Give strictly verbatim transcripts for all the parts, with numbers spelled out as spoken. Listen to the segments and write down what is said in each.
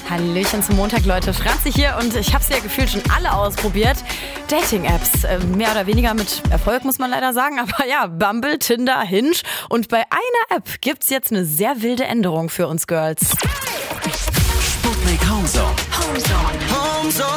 Hallöchen zum Montag, Leute. Franzi hier und ich habe sie ja gefühlt schon alle ausprobiert. Dating-Apps, äh, mehr oder weniger mit Erfolg, muss man leider sagen. Aber ja, Bumble, Tinder, Hinge. Und bei einer App gibt's jetzt eine sehr wilde Änderung für uns Girls. Sputnik Homezone. Homezone. Homezone.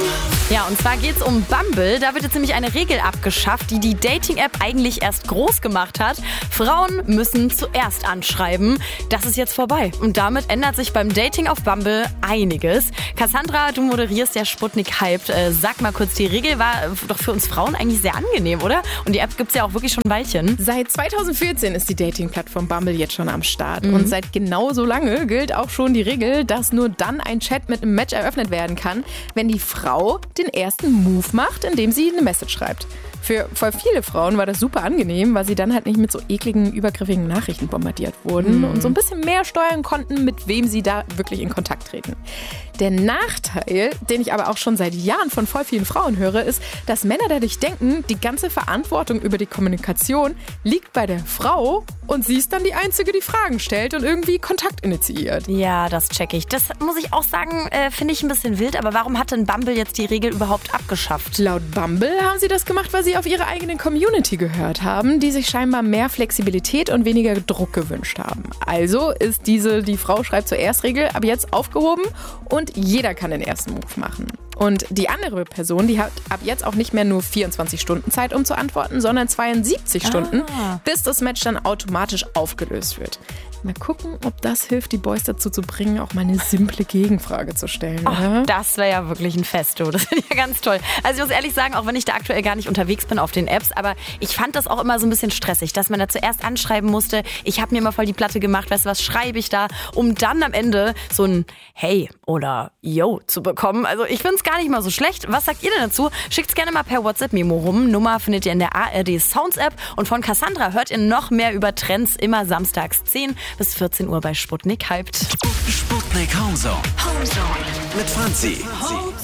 Ja, und zwar geht's um Bumble. Da wird jetzt nämlich eine Regel abgeschafft, die die Dating-App eigentlich erst groß gemacht hat. Frauen müssen zuerst anschreiben. Das ist jetzt vorbei. Und damit ändert sich beim Dating auf Bumble einiges. Cassandra, du moderierst ja Sputnik Hyped. Äh, sag mal kurz, die Regel war doch für uns Frauen eigentlich sehr angenehm, oder? Und die App gibt's ja auch wirklich schon ein Weilchen. Seit zweitausendvierzehn ist die Dating-Plattform Bumble jetzt schon am Start. Mhm. Und seit genau so lange gilt auch schon die Regel, dass nur dann ein Chat mit einem Match eröffnet werden kann, wenn die Frau den ersten Move macht, indem sie eine Message schreibt. Für voll viele Frauen war das super angenehm, weil sie dann halt nicht mit so ekligen, übergriffigen Nachrichten bombardiert wurden Mhm. und so ein bisschen mehr steuern konnten, mit wem sie da wirklich in Kontakt treten. Der Nachteil, den ich aber auch schon seit Jahren von voll vielen Frauen höre, ist, dass Männer dadurch denken, die ganze Verantwortung über die Kommunikation liegt bei der Frau und sie ist dann die Einzige, die Fragen stellt und irgendwie Kontakt initiiert. Ja, das check ich. Das muss ich auch sagen, äh, finde ich ein bisschen wild. Aber warum hat denn Bumble jetzt die Regel überhaupt abgeschafft? Laut Bumble haben sie das gemacht, weil sie auf ihre eigene Community gehört haben, die sich scheinbar mehr Flexibilität und weniger Druck gewünscht haben. Also ist diese die Frau schreibt zuerst Regel ab jetzt aufgehoben und jeder kann den ersten Move machen. Und die andere Person, die hat ab jetzt auch nicht mehr nur vierundzwanzig Stunden Zeit, um zu antworten, sondern zweiundsiebzig Stunden, Ah. bis das Match dann automatisch aufgelöst wird. Mal gucken, ob das hilft, die Boys dazu zu bringen, auch mal eine simple Gegenfrage zu stellen. Oder? Oh, das wäre ja wirklich ein Fest, du. Das finde ich ja ganz toll. Also ich muss ehrlich sagen, auch wenn ich da aktuell gar nicht unterwegs bin auf den Apps, aber ich fand das auch immer so ein bisschen stressig, dass man da zuerst anschreiben musste. Ich habe mir immer voll die Platte gemacht, weißt du, was schreibe ich da, um dann am Ende so ein Hey oder Yo zu bekommen. Also ich finde es gar nicht mal so schlecht. Was sagt ihr denn dazu? Schickt's gerne mal per WhatsApp-Memo rum. Nummer findet ihr in der A R D Sounds App. Und von Cassandra hört ihr noch mehr über Trends immer samstags zehn bis vierzehn Uhr bei Sputnik Hyped. Sputnik Homezone. Homezone. Mit Franzi.